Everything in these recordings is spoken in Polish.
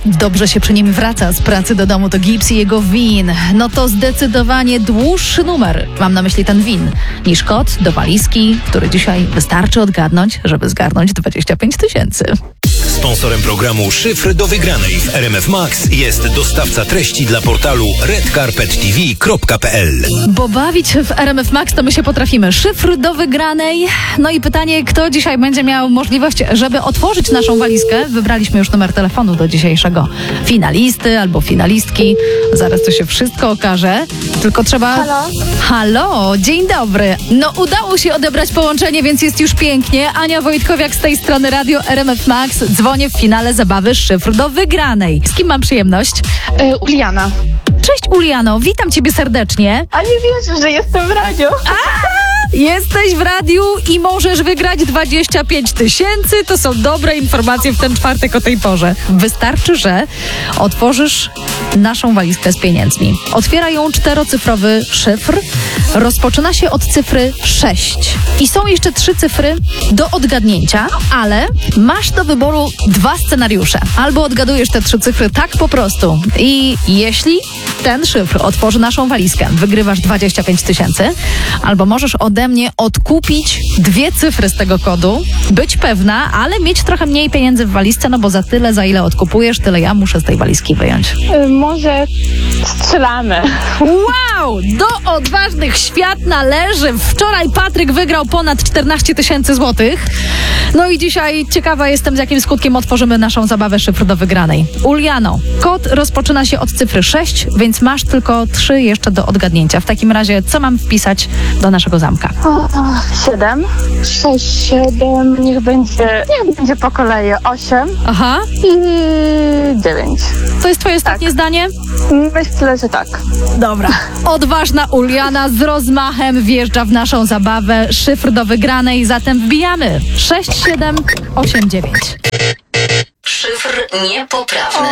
Dobrze się przy nim wraca z pracy do domu, to Gibbs i jego Win. No to zdecydowanie dłuższy numer, mam na myśli ten Win, niż kod do walizki, który dzisiaj wystarczy odgadnąć, żeby zgarnąć 25 000. Sponsorem programu Szyfr do wygranej w RMF Max jest dostawca treści dla portalu redcarpettv.pl. Bo bawić się w RMF Max to my się potrafimy. Szyfr do wygranej. No i pytanie, kto dzisiaj będzie miał możliwość, żeby otworzyć naszą walizkę. Wybraliśmy już numer telefonu do dzisiejszego finalisty albo finalistki. Zaraz to się wszystko okaże. Tylko trzeba... Halo? Halo, dzień dobry. No udało się odebrać połączenie, więc jest już pięknie. Ania Wojtkowiak z tej strony Radio RMF Max. Dzwonię w finale zabawy Szyfr do wygranej. Z kim mam przyjemność? Uliana. Cześć Uliano, witam Ciebie serdecznie. A nie wierzę, że jestem w radiu. Jesteś w radiu i możesz wygrać 25 000. To są dobre informacje w ten czwartek o tej porze. Wystarczy, że otworzysz naszą walizkę z pieniędzmi. Otwiera ją 4-cyfrowy szyfr. Rozpoczyna się od cyfry 6. I są jeszcze 3 cyfry do odgadnięcia, ale masz do wyboru 2 scenariusze. Albo odgadujesz te 3 cyfry tak po prostu i jeśli ten szyfr otworzy naszą walizkę, wygrywasz 25 000, albo możesz ode mnie odkupić 2 cyfry z tego kodu, być pewna, ale mieć trochę mniej pieniędzy w walizce, no bo za tyle, za ile odkupujesz, tyle ja muszę z tej walizki wyjąć. Może strzelamy. Wow! Do odważnych świat należy. Wczoraj Patryk wygrał ponad 14 000 złotych. No i dzisiaj ciekawa jestem, z jakim skutkiem otworzymy naszą zabawę Szyfr do wygranej. Uliano, kod rozpoczyna się od cyfry 6, więc masz tylko 3 jeszcze do odgadnięcia. W takim razie, co mam wpisać do naszego zamka? 7. 6, 7, niech będzie po kolei 8 Aha, i 9. to jest twoje ostatnie zdanie? Myślę, że tak. Dobra. Odważna Uliana z rozmachem wjeżdża w naszą zabawę Szyfr do wygranej, zatem wbijamy 6, 7, 8, 9. Szyfr niepoprawny.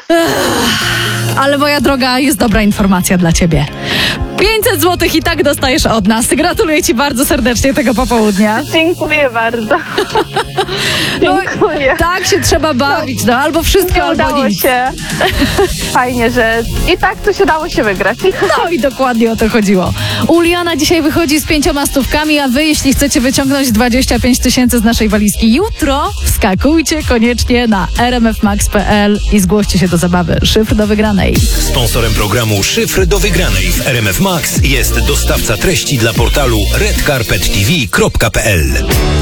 Ale moja droga, jest dobra informacja dla ciebie. 500 złotych i tak dostajesz od nas. Gratuluję ci bardzo serdecznie tego popołudnia. Dziękuję bardzo. Dziękuję. Tak się trzeba bawić, no albo wszystko, Nie albo udało nic. się. Fajnie, że i tak to się dało się wygrać. No i dokładnie o to chodziło. Uliana dzisiaj wychodzi z 5 stówkami, a wy, jeśli chcecie wyciągnąć 25 000 z naszej walizki jutro, wskakujcie koniecznie na rmfmax.pl i zgłoście się do zabawy Szyfr do wygranej. Sponsorem programu Szyfr do wygranej w RMF Max jest dostawca treści dla portalu redcarpettv.pl.